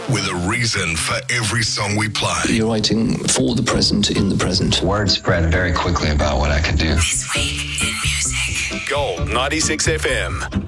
with a reason for every song we play. You're writing for the present in the present. Word spread very quickly about what I could do. This week in music. Gold 96 FM.